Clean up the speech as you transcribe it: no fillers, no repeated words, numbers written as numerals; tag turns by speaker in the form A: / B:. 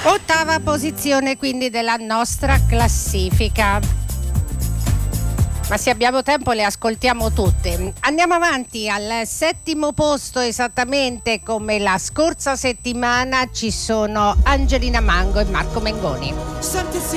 A: Ottava posizione quindi della nostra classifica. Ma se abbiamo tempo le ascoltiamo tutte. Andiamo avanti al settimo posto, esattamente come la scorsa settimana ci sono Angelina Mango e Marco Mengoni.